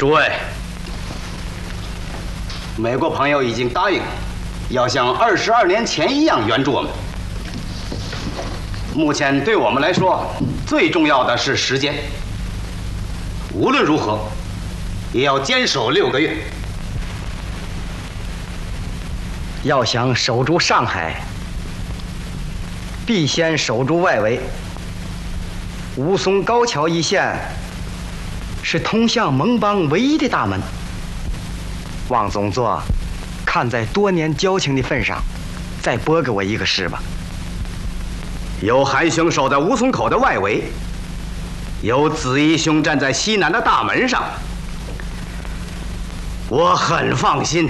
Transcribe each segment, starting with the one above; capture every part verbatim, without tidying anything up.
诸位，美国朋友已经答应，要像二十二年前一样援助我们。目前对我们来说，最重要的是时间。无论如何，也要坚守六个月。 要想守住上海，必先守住外围。吴淞高桥一线是通向盟邦唯一的大门。汪总座，看在多年交情的份上，再拨给我一个师吧。 有韩兄守在吴淞口的外围，有子义兄站在西南的大门上，我很放心。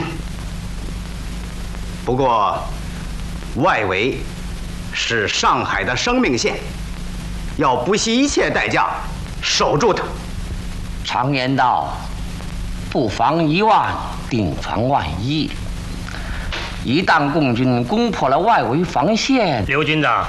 不过，外围是上海的生命线，要不惜一切代价守住它。 常言道，不防一万，定防万一。一旦共军攻破了外围防线， 刘军长，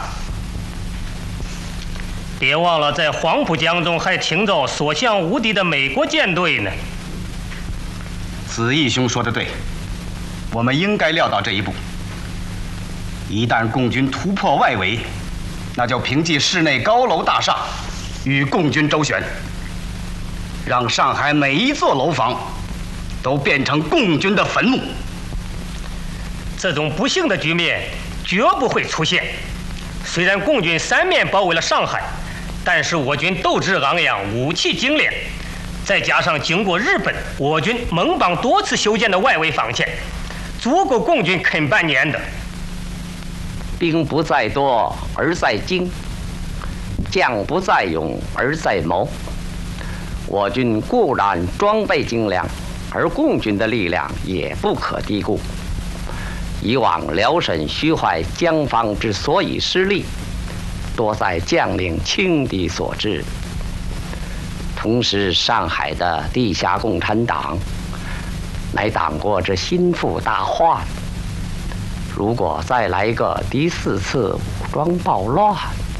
别忘了在黄浦江中还停着所向无敌的美国舰队呢。 子义兄说的对，我们应该料到这一步。一旦共军突破外围，那就凭借市内高楼大厦与共军周旋，让上海每一座楼房都变成共军的坟墓。 这种不幸的局面绝不会出现。虽然共军三面包围了上海，但是我军斗志昂扬，武器精炼，再加上经过日本、我军、盟邦多次修建的外围防线，足够共军啃半年的。 兵不在多而在精，将不在勇而在谋。我军固然装备精良，而共军的力量也不可低估。以往辽沈徐淮江防之所以失利，多在将领轻敌所致。同时，上海的地下共产党乃党国之心腹大患。如果再来一个第四次武装暴乱，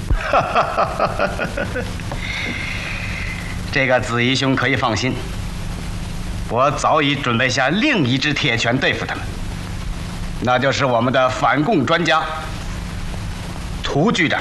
这个子义兄可以放心，我早已准备下另一支铁拳对付他们，那就是我们的反共专家涂局长。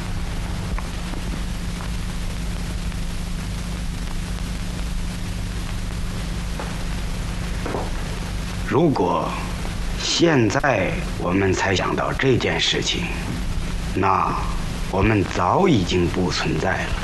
如果现在我们才想到这件事情，那我们早已经不存在了。